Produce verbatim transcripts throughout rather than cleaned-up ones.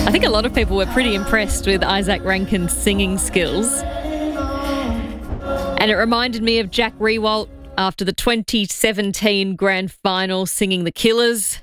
I think a lot of people were pretty impressed with Isaac Rankin's singing skills. And it reminded me of Jack Riewoldt after the twenty seventeen grand final singing The Killers.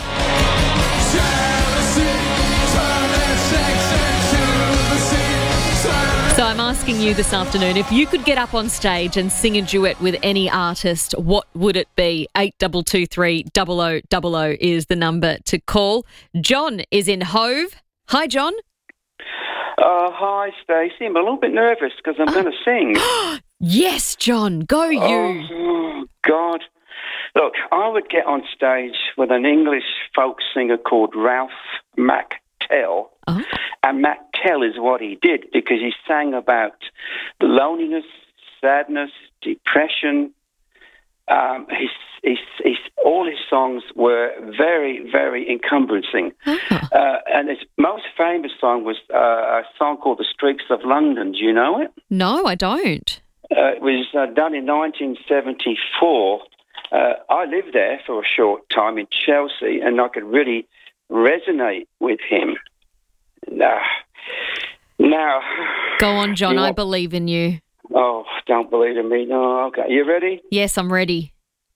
So I'm asking you this afternoon, if you could get up on stage and sing a duet with any artist, what would it be? eight two two three, double oh double oh is the number to call. John is in Hove. Hi, John. Uh, hi, Stacey. I'm a little bit nervous because I'm going to sing. Yes, John. Go you. Oh, God. Look, I would get on stage with an English folk singer called Ralph McTell. Oh. And McTell is what he did because he sang about loneliness, sadness, depression. Um, his, his, his, all his songs were very, very encompassing. Oh. Uh, and his most famous song was uh, a song called The Streets of London. Do you know it? No, I don't. Uh, it was uh, done in nineteen seventy-four. Uh, I lived there for a short time in Chelsea, and I could really resonate with him. Now, now Go on, John. You I want- believe in you. Oh, don't believe in me. No, okay. You ready? Yes, I'm ready.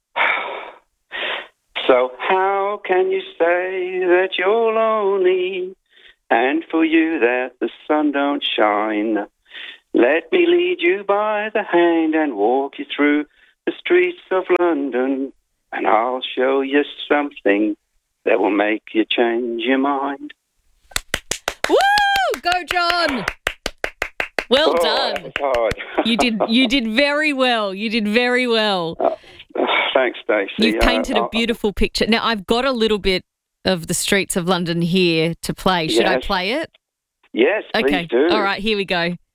So how can you say that you're lonely and for you that the sun don't shine? Let me lead you by the hand and walk you through the streets of London, and I'll show you something that will make you change your mind. Woo! Go, John. Well Oh, done. that was hard. You did you did very well. You did very well. Uh, thanks, Stacey. You've painted Uh, a beautiful picture. Now, I've got a little bit of the streets of London here to play. Should I Yes. play it? Yes, Okay. please do. All right, here we go.